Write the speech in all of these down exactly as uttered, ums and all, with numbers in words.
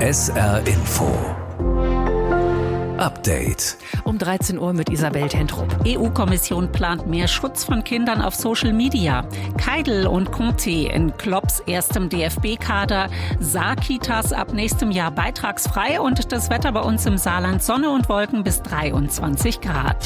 S R Info Update. Um dreizehn Uhr mit Isabel Tentrup. E U-Kommission plant mehr Schutz von Kindern auf Social Media. Keidel und Conte in Klopps erstem D F B-Kader. Saarkitas ab nächstem Jahr beitragsfrei und das Wetter bei uns im Saarland Sonne und Wolken bis dreiundzwanzig Grad.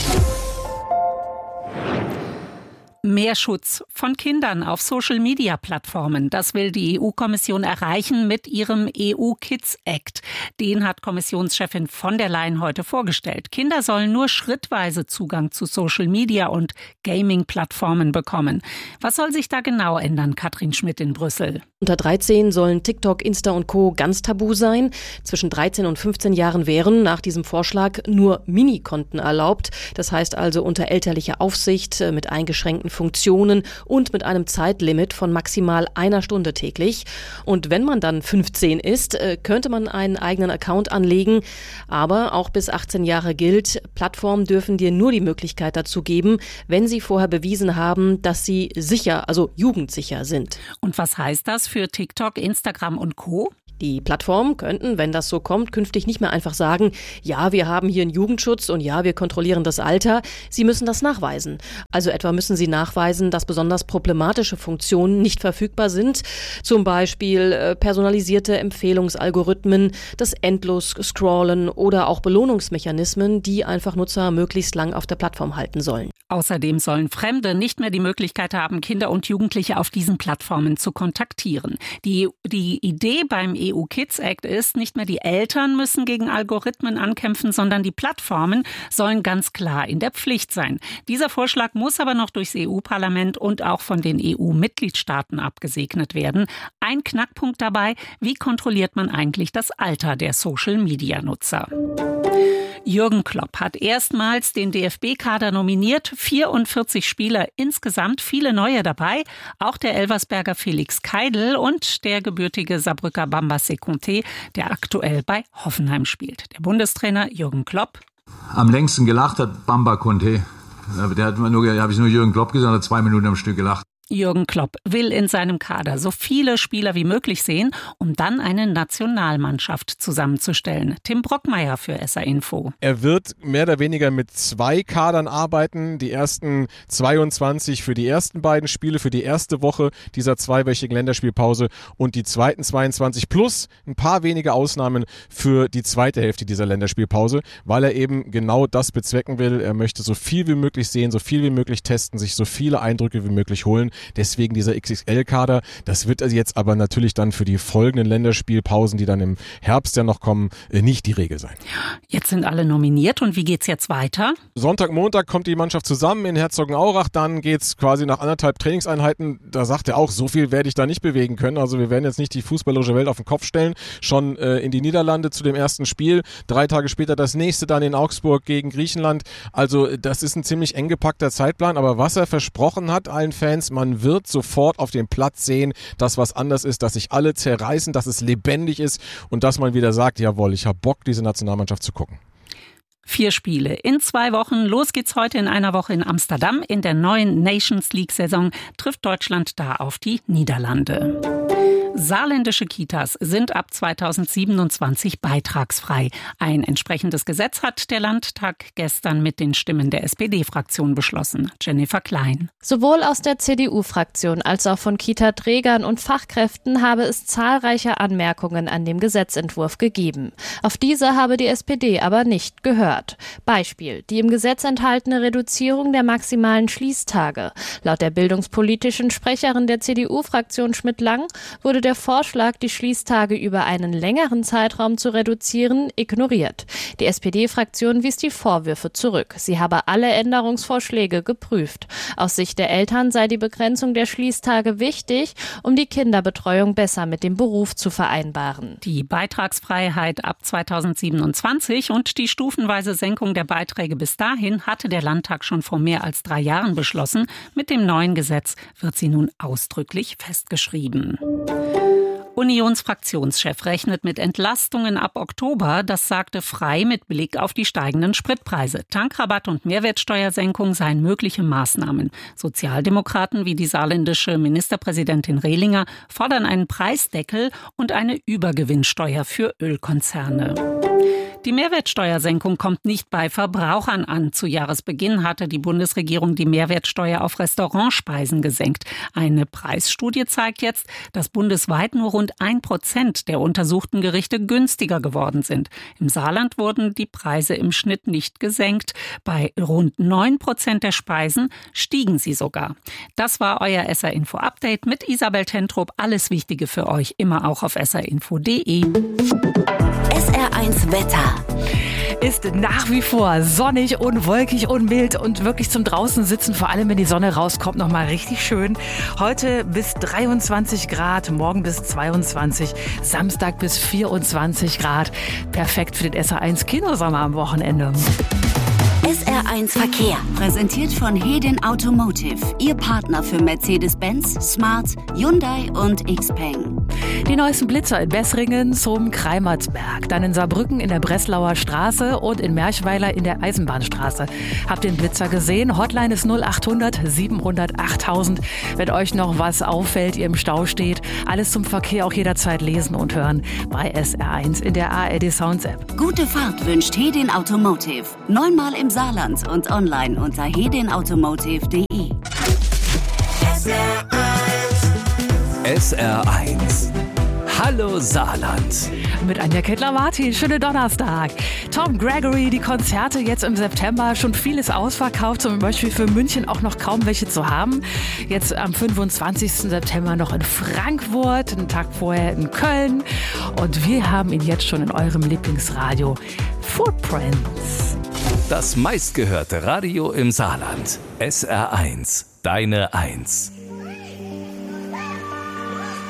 Mehr Schutz von Kindern auf Social-Media-Plattformen. Das will die E U-Kommission erreichen mit ihrem E U-Kids-Act. Den hat Kommissionschefin von der Leyen heute vorgestellt. Kinder sollen nur schrittweise Zugang zu Social-Media- und Gaming-Plattformen bekommen. Was soll sich da genau ändern, Katrin Schmidt in Brüssel? Unter dreizehn sollen TikTok, Insta und Co. ganz tabu sein. Zwischen dreizehn und fünfzehn Jahren wären nach diesem Vorschlag nur Minikonten erlaubt. Das heißt also unter elterlicher Aufsicht mit eingeschränkten Funktionen und mit einem Zeitlimit von maximal einer Stunde täglich. Und wenn man dann fünfzehn ist, könnte man einen eigenen Account anlegen. Aber auch bis achtzehn Jahre gilt, Plattformen dürfen dir nur die Möglichkeit dazu geben, wenn sie vorher bewiesen haben, dass sie sicher, also jugendsicher sind. Und was heißt das für TikTok, Instagram und Co.? Die Plattformen könnten, wenn das so kommt, künftig nicht mehr einfach sagen, ja, wir haben hier einen Jugendschutz und ja, wir kontrollieren das Alter. Sie müssen das nachweisen. Also etwa müssen sie nachweisen, dass besonders problematische Funktionen nicht verfügbar sind. Zum Beispiel äh, personalisierte Empfehlungsalgorithmen, das Endlos-Scrollen oder auch Belohnungsmechanismen, die einfach Nutzer möglichst lang auf der Plattform halten sollen. Außerdem sollen Fremde nicht mehr die Möglichkeit haben, Kinder und Jugendliche auf diesen Plattformen zu kontaktieren. Die, die Idee beim E U-Kids-Act ist, nicht mehr die Eltern müssen gegen Algorithmen ankämpfen, sondern die Plattformen sollen ganz klar in der Pflicht sein. Dieser Vorschlag muss aber noch durchs E U-Parlament und auch von den E U-Mitgliedstaaten abgesegnet werden. Ein Knackpunkt dabei, wie kontrolliert man eigentlich das Alter der Social-Media-Nutzer? Jürgen Klopp hat erstmals den D F B-Kader nominiert. vierundvierzig Spieler insgesamt, viele neue dabei. Auch der Elversberger Felix Keidel und der gebürtige Saarbrücker Bamba Conte, der aktuell bei Hoffenheim spielt. Der Bundestrainer Jürgen Klopp. Am längsten gelacht hat Bamba Conte. Der hat nur, habe ich nur Jürgen Klopp gesagt, hat zwei Minuten am Stück gelacht. Jürgen Klopp will in seinem Kader so viele Spieler wie möglich sehen, um dann eine Nationalmannschaft zusammenzustellen. Tim Brockmeier für S R Info. Er wird mehr oder weniger mit zwei Kadern arbeiten. Die ersten zweiundzwanzig für die ersten beiden Spiele, für die erste Woche dieser zweiwöchigen Länderspielpause und die zweiten zweiundzwanzig plus ein paar wenige Ausnahmen für die zweite Hälfte dieser Länderspielpause, weil er eben genau das bezwecken will. Er möchte so viel wie möglich sehen, so viel wie möglich testen, sich so viele Eindrücke wie möglich holen. Deswegen dieser X X L-Kader. Das wird also jetzt aber natürlich dann für die folgenden Länderspielpausen, die dann im Herbst ja noch kommen, nicht die Regel sein. Jetzt sind alle nominiert und wie geht's jetzt weiter? Sonntag, Montag kommt die Mannschaft zusammen in Herzogenaurach. Dann geht's quasi nach anderthalb Trainingseinheiten. Da sagt er auch, so viel werde ich da nicht bewegen können. Also wir werden jetzt nicht die fußballerische Welt auf den Kopf stellen. Schon äh, in die Niederlande zu dem ersten Spiel. Drei Tage später das nächste dann in Augsburg gegen Griechenland. Also das ist ein ziemlich eng gepackter Zeitplan. Aber was er versprochen hat allen Fans, man wird sofort auf dem Platz sehen, dass was anders ist, dass sich alle zerreißen, dass es lebendig ist und dass man wieder sagt, jawohl, ich habe Bock, diese Nationalmannschaft zu gucken. Vier Spiele in zwei Wochen. Los geht's heute in einer Woche in Amsterdam. In der neuen Nations League-Saison trifft Deutschland da auf die Niederlande. Saarländische Kitas sind ab zweitausendsiebenundzwanzig beitragsfrei. Ein entsprechendes Gesetz hat der Landtag gestern mit den Stimmen der S P D-Fraktion beschlossen. Jennifer Klein. Sowohl aus der C D U-Fraktion als auch von Kita-Trägern und Fachkräften habe es zahlreiche Anmerkungen an dem Gesetzentwurf gegeben. Auf diese habe die S P D aber nicht gehört. Beispiel: die im Gesetz enthaltene Reduzierung der maximalen Schließtage. Laut der bildungspolitischen Sprecherin der C D U-Fraktion Schmidt-Lang wurde der Vorschlag, die Schließtage über einen längeren Zeitraum zu reduzieren, ignoriert. Die S P D-Fraktion wies die Vorwürfe zurück. Sie habe alle Änderungsvorschläge geprüft. Aus Sicht der Eltern sei die Begrenzung der Schließtage wichtig, um die Kinderbetreuung besser mit dem Beruf zu vereinbaren. Die Beitragsfreiheit ab zweitausendsiebenundzwanzig und die stufenweise Senkung der Beiträge bis dahin hatte der Landtag schon vor mehr als drei Jahren beschlossen. Mit dem neuen Gesetz wird sie nun ausdrücklich festgeschrieben. Unionsfraktionschef rechnet mit Entlastungen ab Oktober. Das sagte Frei mit Blick auf die steigenden Spritpreise. Tankrabatt und Mehrwertsteuersenkung seien mögliche Maßnahmen. Sozialdemokraten wie die saarländische Ministerpräsidentin Rehlinger fordern einen Preisdeckel und eine Übergewinnsteuer für Ölkonzerne. Die Mehrwertsteuersenkung kommt nicht bei Verbrauchern an. Zu Jahresbeginn hatte die Bundesregierung die Mehrwertsteuer auf Restaurantspeisen gesenkt. Eine Preisstudie zeigt jetzt, dass bundesweit nur rund ein Prozent der untersuchten Gerichte günstiger geworden sind. Im Saarland wurden die Preise im Schnitt nicht gesenkt. Bei rund neun Prozent der Speisen stiegen sie sogar. Das war euer S R Info Update mit Isabel Tentrup. Alles Wichtige für euch immer auch auf s r info punkt d e. S R eins Wetter. Ist nach wie vor sonnig und wolkig und mild und wirklich zum draußen sitzen, vor allem wenn die Sonne rauskommt, nochmal richtig schön. Heute bis dreiundzwanzig Grad, morgen bis zweiundzwanzig, Samstag bis vierundzwanzig Grad. Perfekt für den S R eins Kinosommer am Wochenende. S R eins Verkehr, präsentiert von Hedin Automotive, Ihr Partner für Mercedes-Benz, Smart, Hyundai und Xpeng. Die neuesten Blitzer in Bessringen zum Kreimertsberg, dann in Saarbrücken in der Breslauer Straße und in Merchweiler in der Eisenbahnstraße. Habt den Blitzer gesehen? Hotline ist null achthundert siebenhundert achttausend. Wenn euch noch was auffällt, ihr im Stau steht, alles zum Verkehr auch jederzeit lesen und hören bei S R eins in der A R D Sounds App. Gute Fahrt wünscht Hedin Automotive. Neunmal im Saarland und online unter hedin automotive punkt d e. S R eins. Hallo Saarland. Mit Anja Kettler-Martin, schönen Donnerstag. Tom Gregory, die Konzerte jetzt im September, schon vieles ausverkauft, zum Beispiel für München auch noch kaum welche zu haben. Jetzt am fünfundzwanzigsten September noch in Frankfurt, einen Tag vorher in Köln. Und wir haben ihn jetzt schon in eurem Lieblingsradio Footprints. Das meistgehörte Radio im Saarland. S R eins, deine Eins.